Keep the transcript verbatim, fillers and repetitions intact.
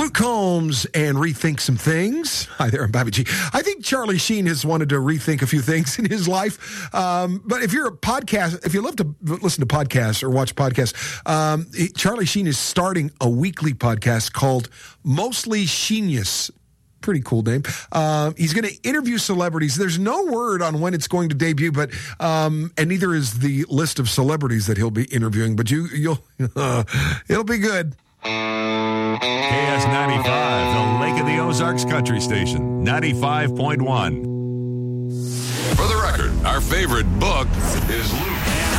Luke Combs and Rethink Some Things. Hi there, I'm Bobby G. I think Charlie Sheen has wanted to rethink a few things in his life. Um, but if you're a podcast, if you love to listen to podcasts or watch podcasts, um, Charlie Sheen is starting a weekly podcast called Mostly Sheenius. Pretty cool name. Uh, he's going to interview celebrities. There's no word on when it's going to debut, but um, and neither is the list of celebrities that he'll be interviewing. But you, you'll, uh, it'll be good. K S ninety-five, the Lake of the Ozarks Country Station, ninety-five point one. For the record, our favorite book is Luke